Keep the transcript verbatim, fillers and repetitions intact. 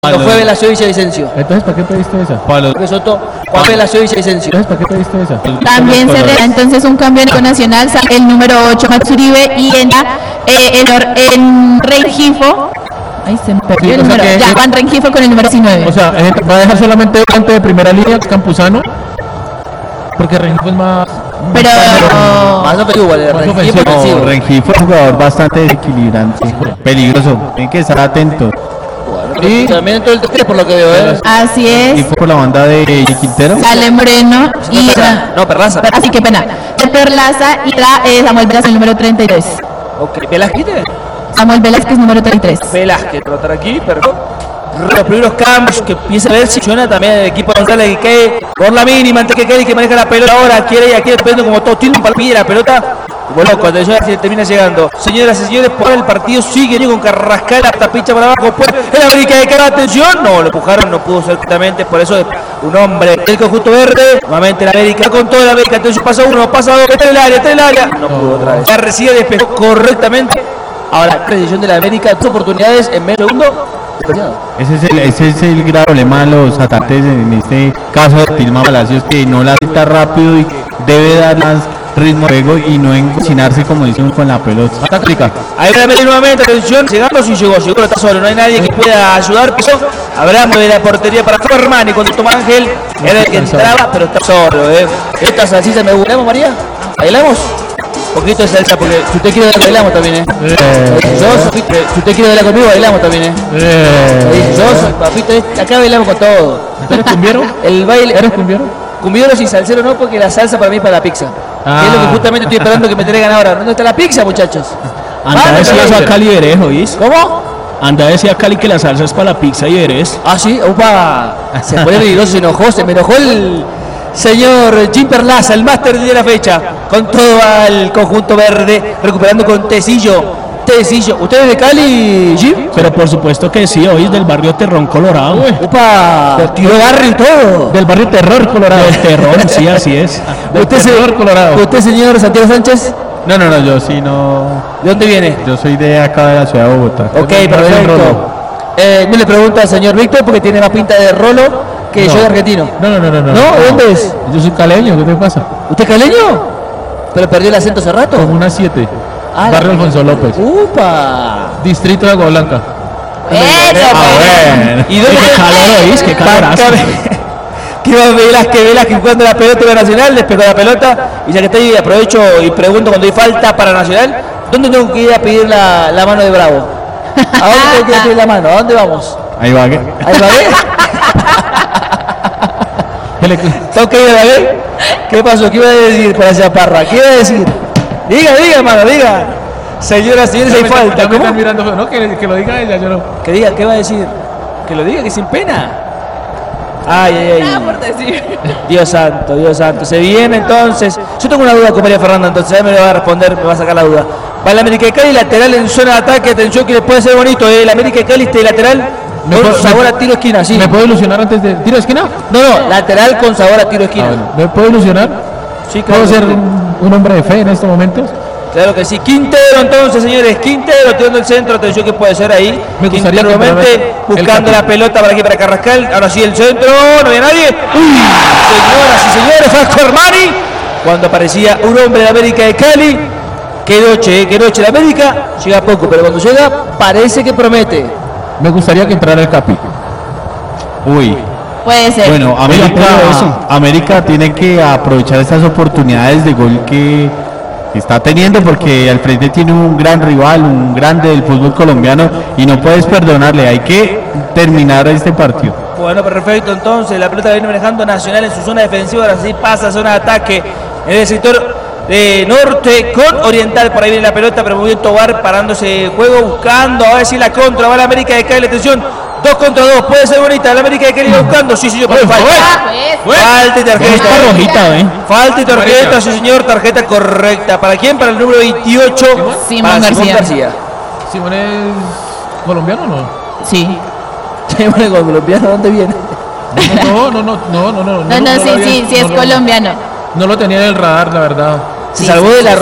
Cuando fue Velasco y Vicencio. Entonces, ¿para qué pediste esa? Porque Soto, Juan Velasco y Vicencio. Entonces, ¿para qué pediste esa? También se da entonces un cambio en nacional, sale el número ocho, Matsuribe, y entra eh, el, or- el Rengifo. Ay, se me perdió Sí, el o sea número. que- Ya, Juan Rengifo con el número diecinueve. O sea, eh, va a dejar solamente volante de primera línea Campuzano. Porque Rengifo es más. Pero Más ofensivo, el Más Rengifo ofensivo. ofensivo. No, Rengifo es un jugador bastante desequilibrante, peligroso, tienen que estar atentos. Y también entró el tres por lo que veo, ¿eh? así Y es, fue por la banda de Quintero. sale Moreno y Perlaza. No, Perlaza. así que pena. De Perlaza y da eh, Samuel Velázquez, el número treinta y tres. Ok, Velázquez. Samuel Velázquez, número treinta y tres. Velázquez, trotar aquí, pero los primeros cambios que empieza a ver si funciona también el equipo González que cae por la mínima antes que Kelly que maneja la pelota ahora, quiere y aquí depende como todo, tiene un palpilla la pelota. Bueno, cuando yo si termina llegando. Señoras y señores, por el partido sigue ni con Carrascal, la tapicha para abajo, pues el América de cara, atención, no, lo empujaron, no pudo ser exactamente, por eso un hombre del conjunto verde, nuevamente la América con todo la América, atención, pasa uno, pasa dos, está en el área, está en el área, no pudo otra vez. La recibe, despejó correctamente. Ahora, precisión de la América, dos oportunidades en medio segundo. Ese es el, ese es el gran problema de los ataques en este caso de Tilma Palacios, que no la está rápido y debe dar más ritmo de juego y no encocinarse como dicen con la pelota. Táctica. Ahí va la América nuevamente, atención, llegando si llegó, llegó, está solo, no hay nadie que pueda ayudar, pero hablamos de la portería para Armani cuando toma Ángel, era el que entraba, pero está solo, eh. Esta salsita me gustamos, María, ¿bailamos? Un poquito de salsa, porque si usted quiere bailar, bailamos también, eh. Yo, soy- si usted quiere bailar conmigo, bailamos también, eh. Eh, Yo, soy papito, eh, acá bailamos con todo. ¿Eres cumbiero? El baile, ¿Eres cumbiero? cumbieros y salsero no, porque la salsa para mí es para la pizza. Ah. Que es lo que justamente estoy esperando que me traigan ahora. ¿Dónde está la pizza, muchachos? Anda Ah, decía no, eso no, a Cali Verés, ¿oís? ¿Cómo? Anda decía a Cali que la salsa es para la pizza y Verés. Ah, sí, upa. Se pone peligroso, se enojó, se me enojó el señor Jim Perlaza, el máster de la fecha. Con todo al conjunto verde, recuperando con Tecillo. Tecillo. ¿Usted es de Cali, Jim? Pero por supuesto que sí, ¿oís? Del barrio Terrón Colorado. Upa. Tiró barrio y todo. Del barrio Terror Colorado. Del Terrón, sí, así es. Del ¿Usted, Terror Colorado. ¿Usted, señor Santiago Sánchez? No, no, no, yo sí no. ¿De dónde viene? Yo soy de acá de la ciudad de Bogotá. Ok, Del perfecto. Rolo. Eh, no le pregunta al señor Víctor porque tiene más pinta de Rolo que No. yo de argentino. No, no, no, no. ¿No? ¿De dónde es? Yo soy caleño, ¿qué te pasa? ¿Usted es caleño? ¿Pero perdió el acento hace rato? Como una siete. Ah, Barrio la- Alfonso López. ¡Upa! Distrito de Agua Blanca. Eso, pues. ¿Y dónde Qué calor, ¿oís? Qué calorazo. ¿Qué va a Velázquez? Velázquez jugando la pelota de Nacional, despegó la pelota. Y ya que estoy, aprovecho y pregunto cuando hay falta para Nacional, ¿dónde tengo que ir a pedir la, la mano de Bravo? ¿A dónde tengo que ir a pedir la mano? ¿A dónde vamos? Ahí va. ¿qué? ¿Ahí va, eh? ¿Qué le- ¿Tengo que ir a la vez? ¿Qué pasó? ¿Qué iba a decir para esa parra? ¿Qué iba a decir? Diga, diga, hermano, diga. Señoras, señores, hay Ya me- falta. ya me ¿Cómo? están mirando feo. No, que, que lo diga ella, yo no. Que diga, ¿qué va a decir? Que lo diga, que sin pena. Ay, ay, Nada ay. por decir. Dios santo, Dios santo. Se viene entonces. Yo tengo una duda con María Fernanda, entonces ahí me lo va a responder, me va a sacar la duda. Va la América de Cali, lateral en zona de ataque. Atención que le puede ser bonito, ¿eh? La América de Cali, este lateral ¿Me con puedo- sabor me- a tiro esquina, sí. ¿Me puedo ilusionar antes de tiro de esquina? No, no, lateral con sabor a tiro Ah, esquina. bueno. ¿Me puedo ilusionar? Sí, claro. ¿Puedo ser un, un hombre de fe en estos momentos? Claro que sí. Quintero entonces, señores. Quintero tirando el centro. Atención que puede ser ahí. Me gustaría Quintero que nuevamente para- el buscando capi- la pelota para aquí, para Carrascal. Ahora sí el centro. No había nadie. Uy, señoras y señores. Franco Armani. Cuando aparecía un hombre de América de Cali. Qué noche, eh, qué noche. La América llega poco, pero cuando llega parece que promete. Me gustaría que entrara el Capi. Uy. Puede ser. Bueno, América, apoyo eso. América tiene que aprovechar estas oportunidades de gol que está teniendo porque al frente tiene un gran rival, un grande del fútbol colombiano y no puedes perdonarle, hay que terminar este partido. Bueno, perfecto. Entonces la pelota la viene manejando Nacional en su zona defensiva. Ahora sí pasa a zona de ataque en el sector de norte con Oriental. Por ahí viene la pelota, pero muy bien Tobar parándose el juego, buscando a ver si la contra. Va la América de Cali. Atención, dos contra dos. Puede ser bonita. La América de Cali va buscando. Sí, señor, pero falta. Pues. Falta y tarjeta. Está rojita, ¿eh? Falta y tarjeta, sí, señor. Tarjeta correcta. ¿Para quién? Para el número veintiocho. Simón para García. ¿Simón es colombiano o no? Sí. Simón el colombiano, ¿dónde viene? No, no, no, no, no, no. No, no, lo sí, había- sí, sí no, es no, colombiano. No lo tenía en el radar, la verdad. Se Sí, salvó sí, de la sí,